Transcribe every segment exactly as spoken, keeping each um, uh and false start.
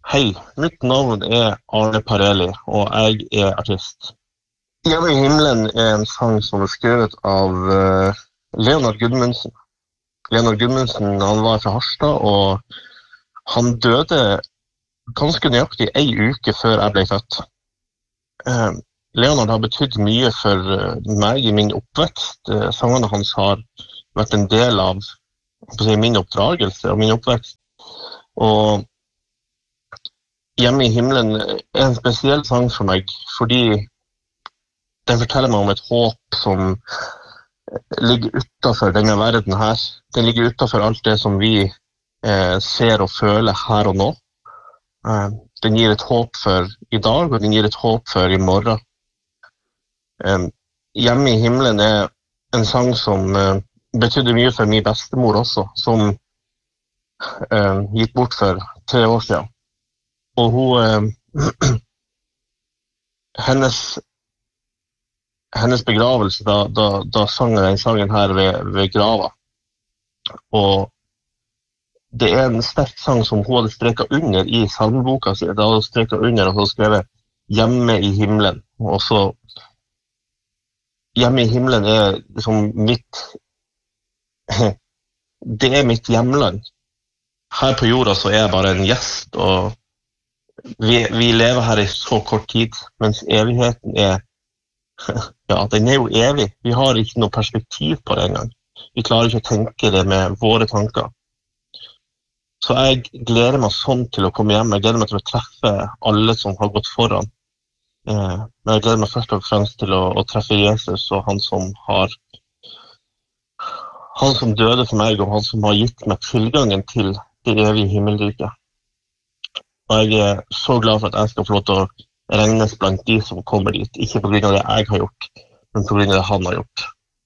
Hei, mitt navn er Arne Parelli, og jeg er artist. Hjemme i himmelen er en sang som er skrevet av uh, Leonard Gudmundsen. Leonard Gudmundsen, han var fra Harstad, og han døde ganske nøyaktig en uke før jeg ble født. Uh, Leonard har betydd mye for uh, meg i min oppvekst. Uh, sangene hans har vært en del av si, min oppdragelse og min oppvekst. Og Hjemme i himmelen er en spesiell sang for meg, fordi den forteller meg om et håp som ligger utenfor denne verden her. Den ligger utenfor alt det som vi eh, ser og føler her og nå. Eh, den gir et håp for i dag, og den gir et håp for i morgen. Eh, Hjemme i himmelen er en sang som eh, betydde mye for min bestemor også, som eh, gikk bort for tre år siden. Og hun, eh, hennes, hennes begravelse, da, da, da sang jeg den sangen her ved, ved grava. Og det er en sterk sang som hun hadde streket under i salmeboka si. Da hadde hun streket under og hun skrevet «Hjemme i himmelen». Og så «Hjemme i himmelen» er liksom mitt, det er mitt hjemland. Her på jorda så er jeg bare en gjest, og Vi, vi lever her i så kort tid, mens evigheten er, ja, den er jo evig. Vi har ikke noe perspektiv på det engang. Vi klarer ikke å tenke det med våre tanker. Så jeg gleder meg sånn til å komme hjem. Jeg gleder meg til å treffe alle som har gått foran. Eh, men jeg gleder meg først og fremst til å, å treffe Jesus og han som har, han som døde for meg, og han som har gitt meg tilgangen til det evige himmelriket. Og jeg er så glad for at jeg skal få lov til å regnes blant de som kommer dit, ikke på grunn av det jeg har gjort, men på grunn av det han har gjort.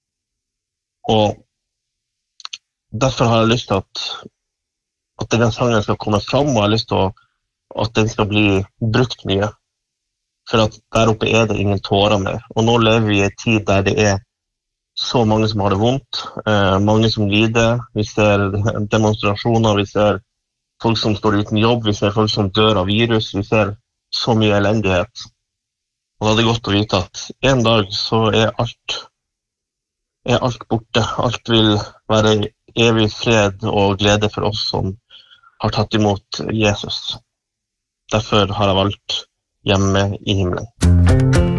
Og derfor har jeg lyst til at, at denne sangen skal komme fram, og jeg har lyst til å, at den skal bli brukt mye. For at der oppe er det ingen tårer mer. Og nå lever vi i en tid der det er så mange som har det vondt, eh, mange som lider, vi ser demonstrasjoner, vi ser folk som står uten jobb, vi ser folk som dør av virus, vi ser så mye elendighet. Og da er det godt å vite at en dag så er alt, er alt borte. Alt vil være evig fred og glede for oss som har tatt imot Jesus. Derfor har jeg valgt Hjemme i himmelen.